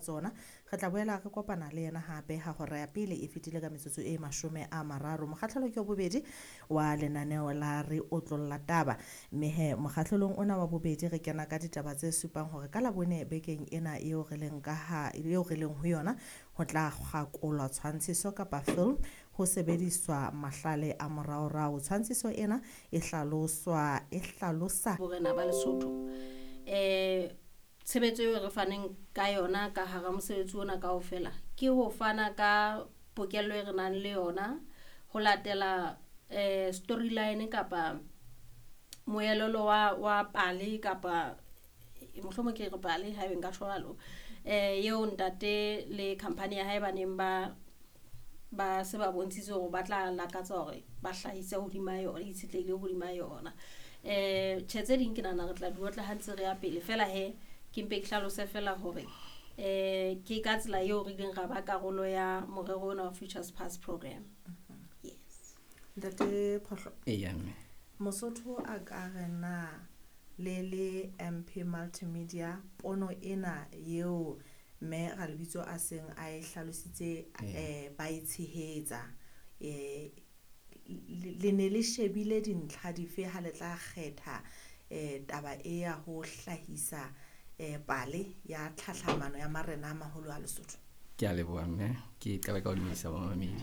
tsona re tla boela re kopana le yena hape ha hora ya pele e fetile ka metsotso e 30 mokgahlelo ke bobedi wa lenaneo la re otlolla taba mme he mokgahlelong ona wa bobedi re kena ka ditaba tse supang hore ka labone bekeng ena eo re leng ho yona ho tla kgakolwa tshwantshiso kapa film ho sebediswa mahlale a moraorao. Tshwantshiso ena e hlalosa borena ba Lesotho tshebetso eo re faneng ka yona ka hara mosebetsi ona kaofela ke ho fana ka pokello e re nang le yona ho latela storyline kapa moelelo wa pale kapa mohlomong ke re pale ha e nka tshwalo eo ntate le company ya hae ba neng ba se ba bontshitse hore ba tla lakatsa hore ba hlahise hodima yona itshetlehile hodima yona tshetse ding ke nana re tla duotla ha ntse re ya pele fela he ke mpe ke hlalose fela hore ke ka tsela eo re ding ra ba karolo ya morero ona wa Futures Past program. Yes ntate Phahlo Mosotho a ka rena le MP Multimedia pono ena yeo me ga lebitso a seng a e hlalositse ba itshehetsa le ne le shebile dintlha dife ha le tla kgetha taba e ya ho hlahisa pale ya tlhahlamano ya marena a maholo a Lesotho. Ke a leboha mme ke qala ka ho dumedisa bamamedi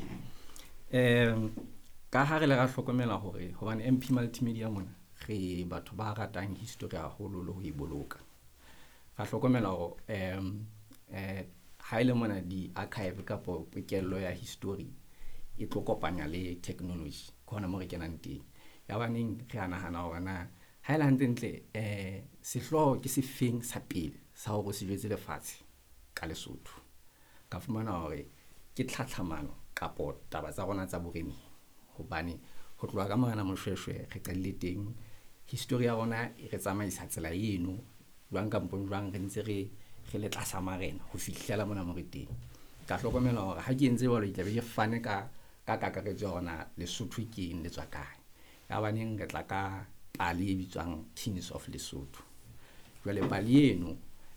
ka ha re le ga hlokomela hore hobane MP Multimedia mona re batho ba ratang history haholo le ho iboloka ra hlokomela hore ha ile mona di-archive kapa pokello ya history e tlo kopanya le technology khona mo re kenang teng ya baneng re anahana hore na ha ile hantle sehloho ke sefeng sa pele sa hore se jwetse lefatshe ka Lesotho ka fumana hore ke tlhatlhamano kapa taba tsa rona tsa boremi hobane ho tloha ka morena Moshweshwe re qadile teng history ya rona e re tsamaisa tsela eno jwang ka mpong re ntse re le tlasa marena ho fihlela mona mo re teng ka hlokomela hore ha ke entse jwalo ke be ke fane ka kakaretso hona Lesotho ke eng le tswa kae ya baneng re tla ka pale e bitswang Kings of Lesotho jwale pale eno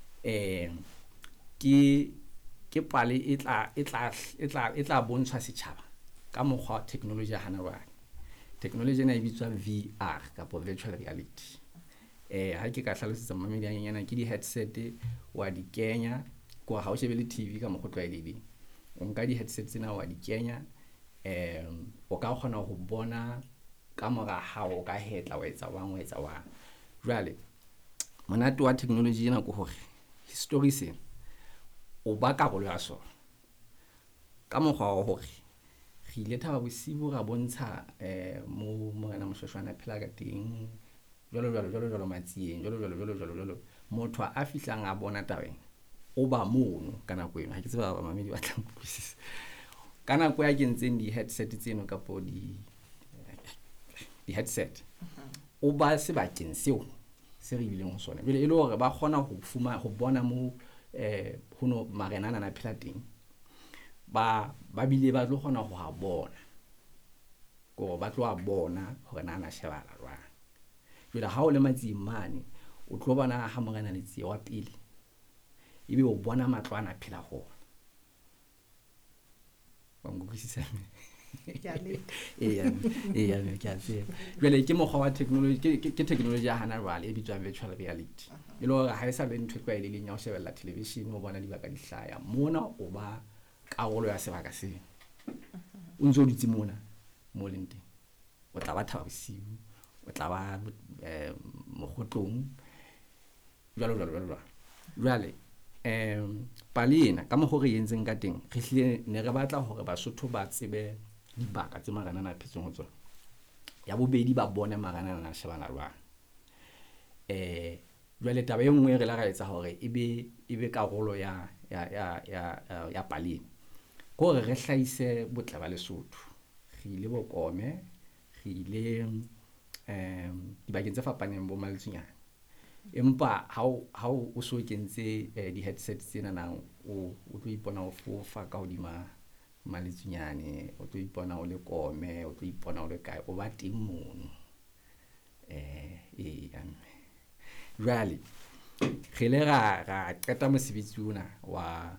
ke pale e tla bontsha setjhaba ka mokgwa technology ya hana jwale technology ena e bitswa VR kapa virtual reality ha ke ka hlalosetsa mamedi yana ke di headset wa di kenya kwa ha o shebele TV ka mokgwa tlwaelehileng o nka di headset tsena wa di kenya o ka kgona ho bona ka mora hao ka hetla wa etsa wang jwale monate wa technology ena go hore history se o ba karolo ya sona ka mokgwa wa hore re ile thaba bosibu ra bontsha mo morena Moshweshwana phela ka teng jolo matsieng jolo motho a fihlang a bona tabeng o ba mono kana go ena ha ke tseba ba mamedi ba tlang buisisa kana go ya ke ntseng di headset tseno ka po di headset o ba se ba kenseo se re bileng ho sona bile e le hore ba kgona ho bona mo hono marena ana phela teng ba bile ba tlo kgona go ha bona go ba tlo a bona hore nana shebala jwang jwale ha o le matsing mane o tlo bona ha morena le tsie wa pele ebe o bona matlwana phela ho ba ngukisisa me ke a tseba jwale ke mokgwa wa technology ke technology ya hana jwale e bitswang virtual reality e le hore ha e sa le ntho e leng ya ho shebella television o bona dibaka di hlaya mona o ba karolo ya sebaka se o ntso dutse mona mo lente o tla ba thaba bosiu o tla ba mogotlong jwale palena ka mo go re yentseng ka teng re hlile ne re batla hore Basotho ba tsebe dibaka tse marana na phetseng ho tsona ya bobedi ba bone marana na shebana jwang jwale taba e nngwe re la ga etsa hore ebe karolo ya palena go re hlahise botle ba Lesotho re ile bokome re ile dibakeng tse fapaneng bo Maltsinyana empa ha o so kentse di headsets tsena nang o tlo ipona o fofa ka hodima Maltsinyane o tlo ipona o le kome o tlo ipona o le kae o ba teng mono jwale re le ra qeta mosebetsi ona wa